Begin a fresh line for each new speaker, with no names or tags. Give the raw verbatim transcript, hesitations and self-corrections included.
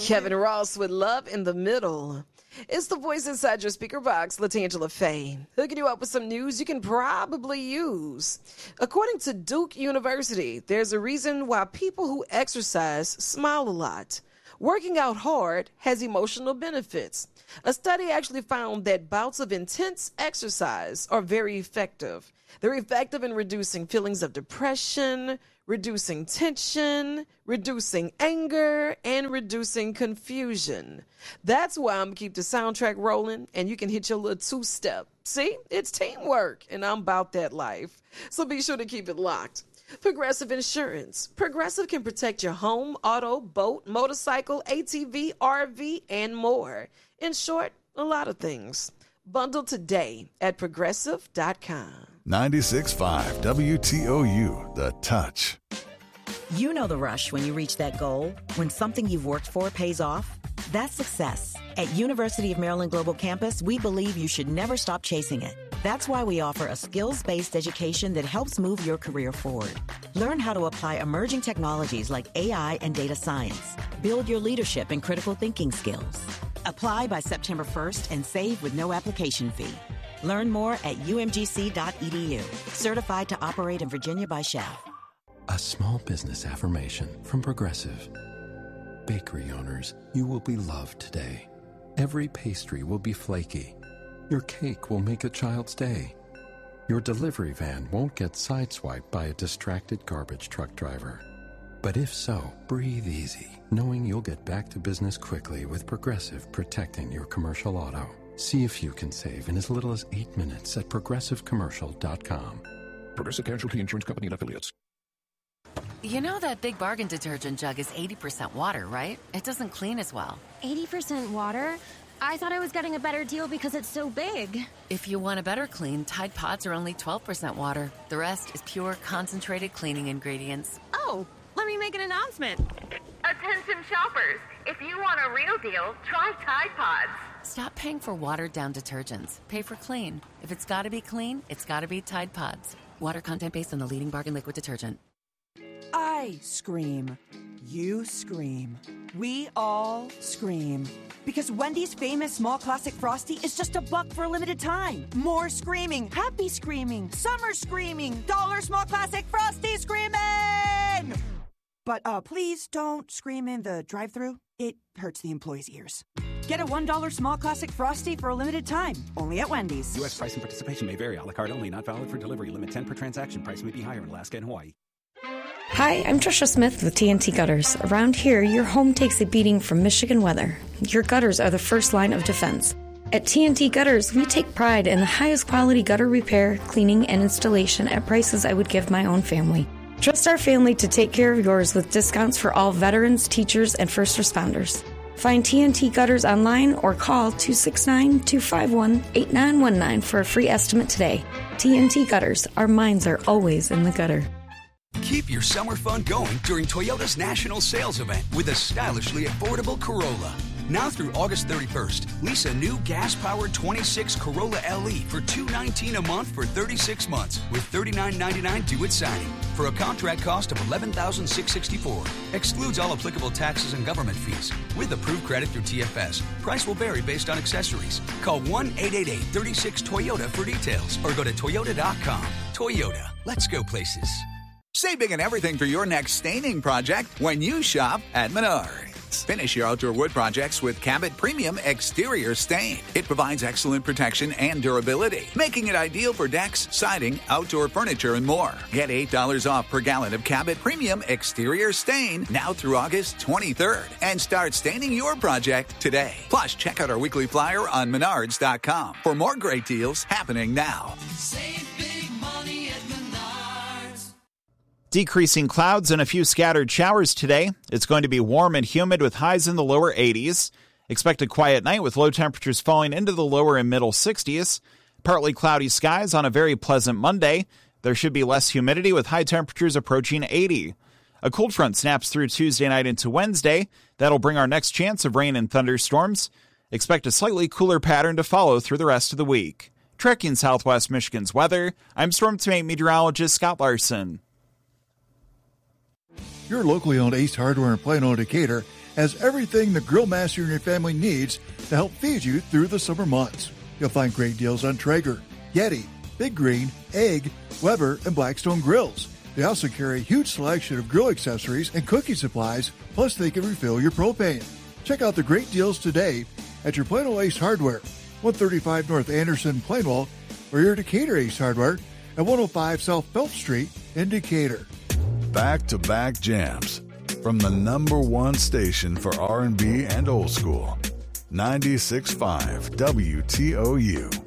Kevin Ross with Love in the Middle. It's the voice inside your speaker box, LaTangela Faye, hooking you up with some news you can probably use. According to Duke University, there's a reason why people who exercise smile a lot. Working out hard has emotional benefits. A study actually found that bouts of intense exercise are very effective. They're effective in reducing feelings of depression, reducing tension, reducing anger, and reducing confusion. That's why I'm going to keep the soundtrack rolling, and you can hit your little two-step. See, it's teamwork, and I'm about that life. So be sure to keep it locked. Progressive Insurance. Progressive can protect your home, auto, boat, motorcycle, A T V, R V, and more. In short, a lot of things. Bundle today at progressive dot com.
ninety-six point five W T O U, The Touch.
You know the rush when you reach that goal, when something you've worked for pays off. That's success. At University of Maryland Global Campus, we believe you should never stop chasing it. That's why we offer a skills-based education that helps move your career forward. Learn how to apply emerging technologies like A I and data science. Build your leadership and critical thinking skills. Apply by September first and save with no application fee. Learn more at U M G C dot E D U. Certified to operate in Virginia by S H A F.
A small business affirmation from Progressive. Bakery owners, you will be loved today. Every pastry will be flaky. Your cake will make a child's day. Your delivery van won't get sideswiped by a distracted garbage truck driver. But if so, breathe easy, knowing you'll get back to business quickly with Progressive protecting your commercial auto. See if you can save in as little as eight minutes at progressive commercial dot com.
Progressive Casualty Insurance Company and Affiliates.
You know that Big Bargain detergent jug is eighty percent water, right? It doesn't clean as well.
eighty percent water? I thought I was getting a better deal because it's so big.
If you want a better clean, Tide Pods are only twelve percent water. The rest is pure, concentrated cleaning ingredients.
Oh, let me make an announcement.
Attention shoppers, if you want a real deal, try Tide Pods.
Stop paying for watered-down detergents. Pay for clean. If it's got to be clean, it's got to be Tide Pods. Water content based on the leading bargain liquid detergent.
I scream. You scream. We all scream. Because Wendy's famous small classic Frosty is just a buck for a limited time. More screaming. Happy screaming. Summer screaming. Dollar small classic Frosty screaming! But uh, please don't scream in the drive-thru. It hurts the employees' ears. Get a one dollar small classic Frosty for a limited time. Only at Wendy's.
U S price and participation may vary. A la carte only. Not valid for delivery. Limit ten per transaction. Price may be higher in Alaska and Hawaii.
Hi, I'm Trisha Smith with T N T Gutters. Around here, your home takes a beating from Michigan weather. Your gutters are the first line of defense. At T N T Gutters, we take pride in the highest quality gutter repair, cleaning, and installation at prices I would give my own family. Trust our family to take care of yours with discounts for all veterans, teachers, and first responders. Find T N T Gutters online or call two six nine, two five one, eight nine one nine for a free estimate today. T N T Gutters, our minds are always in the gutter.
Keep your summer fun going during Toyota's national sales event with a stylishly affordable Corolla. Now through August thirty-first, lease a new gas-powered twenty-six Corolla L E for two hundred nineteen dollars a month for thirty-six months with thirty-nine ninety-nine due at signing for a contract cost of eleven thousand six hundred sixty-four dollars. Excludes all applicable taxes and government fees. With approved credit through T F S, price will vary based on accessories. Call one eight eight eight, three six, Toyota for details or go to toyota dot com. Toyota, let's go places.
Save big on everything for your next staining project when you shop at Menards. Finish your outdoor wood projects with Cabot Premium Exterior Stain. It provides excellent protection and durability, making it ideal for decks, siding, outdoor furniture, and more. Get eight dollars off per gallon of Cabot Premium Exterior Stain now through August twenty-third and start staining your project today. Plus, check out our weekly flyer on menards dot com for more great deals happening now.
Save big money at Menards.
Decreasing clouds and a few scattered showers today. It's going to be warm and humid with highs in the lower eighties. Expect a quiet night with low temperatures falling into the lower and middle sixties. Partly cloudy skies on a very pleasant Monday. There should be less humidity with high temperatures approaching eighty. A cold front snaps through Tuesday night into Wednesday. That'll bring our next chance of rain and thunderstorms. Expect a slightly cooler pattern to follow through the rest of the week. Tracking Southwest Michigan's weather, I'm Storm Team eight meteorologist Scott Larson.
Your locally owned Ace Hardware in Plano, Decatur has everything the grill master and your family needs to help feed you through the summer months. You'll find great deals on Traeger, Yeti, Big Green, Egg, Weber, and Blackstone grills. They also carry a huge selection of grill accessories and cooking supplies, plus they can refill your propane. Check out the great deals today at your Plano Ace Hardware, one thirty-five North Anderson, Plainwell, or your Decatur Ace Hardware at one oh five South Phelps Street in Decatur.
Back-to-back jams from the number one station for R and B and old school, ninety-six point five W T O U.